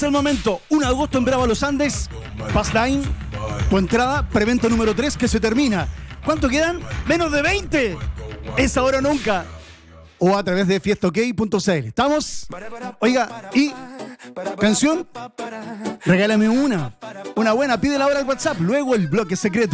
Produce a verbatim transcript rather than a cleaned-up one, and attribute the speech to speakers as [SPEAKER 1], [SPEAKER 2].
[SPEAKER 1] el momento, uno de agosto en Bravo Los Andes, Pass Line, tu entrada, prevento número tres que se termina. ¿Cuánto quedan? Menos de veinte. Es ahora o nunca. O a través de fiesta ok punto c l. ¿Estamos? Oiga, y canción, regálame una. Una buena, pídela ahora al WhatsApp. Luego el bloque secreto.